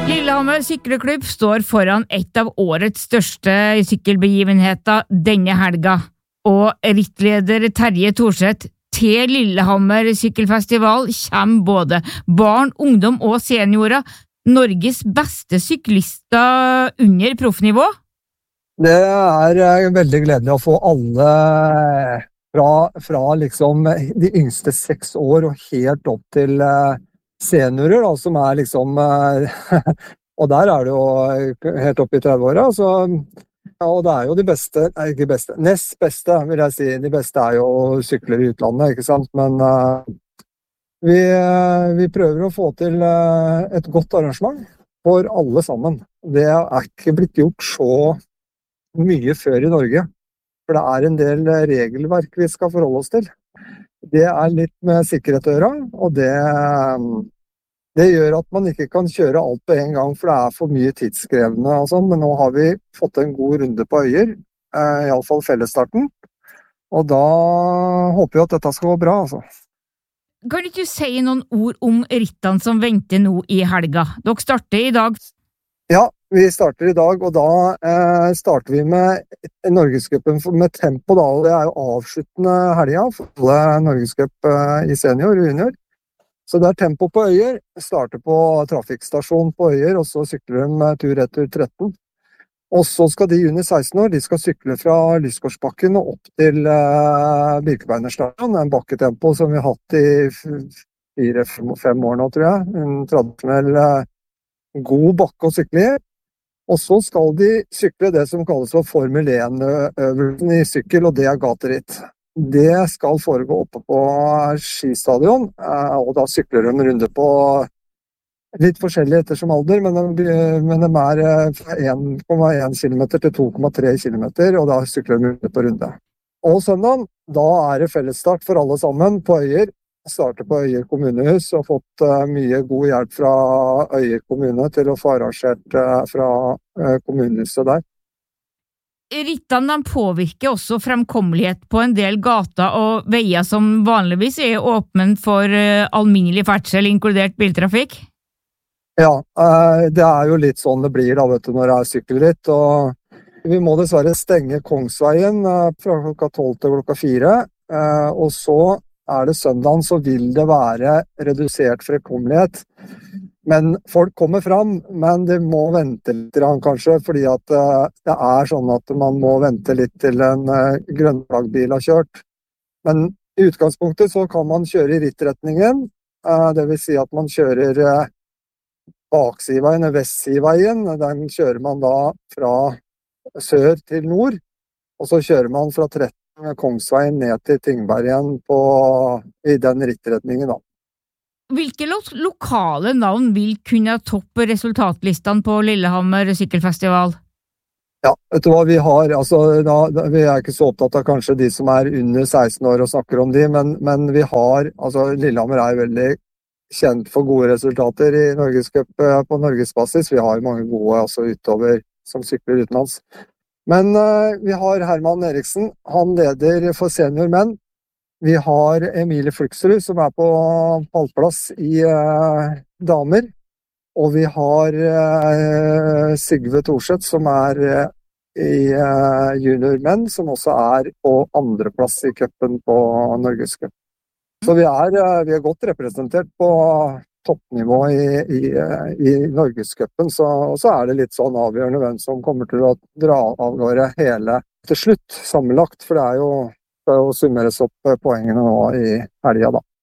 Lillehammer sykkelklubb står foran et av årets største sykkelbegivenheter denne helga, og rittleder Terje Thorseth til Lillehammer sykkelfestival kommer både barn, ungdom og seniorer, Norges beste syklister under proffnivå. Det veldig gledelig å få alle fra liksom de yngste 6 år og helt opp til seniorer da, som liksom og der det jo helt opp i 30-åra, så ja, og det jo de beste, ikke beste, nest beste vil jeg si, de beste jo sykler i utlandet, ikke sant, men vi prøver å få til et godt arrangement for alle sammen. Det ikke blitt gjort så mye før i Norge, for det en del regelverk vi skal forholde oss til. Det litt med sikkerhet å gjøre, og det gjør at man ikke kan kjøre alt på en gang, for det for mye tidskrevende og sånn, men nå har vi fått en god runde på Øyer, i alle fall fellesstarten, og da håper vi at dette skal gå bra, altså. Kan du ikke si noen ord om rittene som venter nå i helga? Dere starter i dag. Ja, vi starter i dag, og da starter vi med Norgescupen med tempo da, og det jo avsluttende helga for alle Norgescup i senior og junior. Så det tempo på Øyer, starter på trafikkstasjon på Øyer, og så sykler de tur-retur 13. Og så skal de under 16 år, de skal sykle fra Lysgårdsbakken og opp til Birkebeinerstadion, en bakketempo som vi har hatt i 4-5 år nå, tror jeg. En tradisjonell god bakke å sykle i. Og så skal de sykle det som kalles for Formel 1-øvelsen i sykkel, og det gateritt. Det skal foregå oppe på skistadion, og da sykler de en runde på litt forskjellig ettersom alder, men de fra 1,1 km til 2,3 km, og da sykler de runde på runde. Og søndag, da det fellesstart for alle sammen på Øyer. Starter på Øyer kommunehus og fått mye god hjelp fra Øyer kommune til å få arrangert fra kommunehuset der. Rittene påvirker også fremkommelighet på en del gater og veier som vanligvis åpne for alminnelig ferdsel, inkludert biltrafikk. Ja, det jo litt sånn det blir da, vet du, når det sykkelritt, og vi må dessverre stenge Kongsveien fra klokka 12 til klokka 4, og så det søndagen, så vil det være redusert fremkommelighet. Men folk kommer fram, men det må vente litt kanskje, fordi at det sånn at man må vente litt til en grønnflaggbil har kjørt. Men i utgangspunktet så kan man kjøre i rittretningen, det vil si at man kjører baksiveien, vestsiveien, den kjører man da fra sør til nord, og så kjører man fra 13 Kongsveien ned til Tingbergen i den rittretningen da. Hvilke lokale navn vil kunne toppe resultatlistene på Lillehammer sykkelfestival? Ja, vet du hva vi har? Altså, vi ikke så opptatt av kanskje de som under 16 år og snakker om de, men vi har, altså Lillehammer veldig kjent for gode resultater i Norgescup på Norgesbasis. Vi har mange gode altså utover som sykler utenlands. Men vi har Herman Eriksen, han leder for senior menn. Vi har Emilie Fluxrud som på pallplass i damer. Og vi har Sigve Thorseth som i junior menn, som også på andreplass i cupen på Norgescup. Så vi er godt representert på toppnivå i Norgescupen, og så det litt sånn avgjørende hvem som kommer til å dra av gårde hele til slutt sammenlagt, for det jo summeres opp poengene nå i helga da.